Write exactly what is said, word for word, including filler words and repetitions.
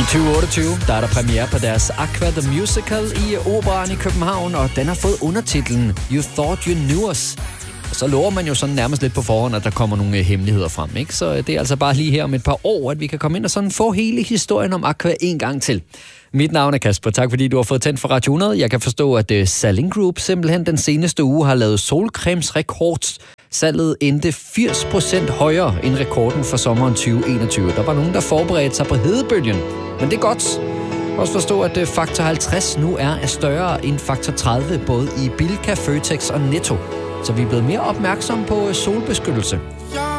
tyve otteogtyve, der er der premiere på deres Aqua the Musical i Operaen i København, og den har fået undertitlen You Thought You Knew Us. Og så lover man jo sådan nærmest lidt på forhånd, at der kommer nogle hemmeligheder frem, ikke? Så det er altså bare lige her om et par år, at vi kan komme ind og sådan få hele historien om Aqua en gang til. Mit navn er Kasper. Tak fordi du har fået tændt for Radio hundrede. Jeg kan forstå, at Salling Group simpelthen den seneste uge har lavet solcremes rekords. Salget endte firs procent højere end rekorden for sommeren tyve enogtyve. Der var nogen, der forberedte sig på hedebølgen, men det er godt. Jeg kan også forstå, at faktor halvtreds nu er større end faktor tredive, både i Bilka, Føtex og Netto. Så vi er blevet mere opmærksomme på solbeskyttelse.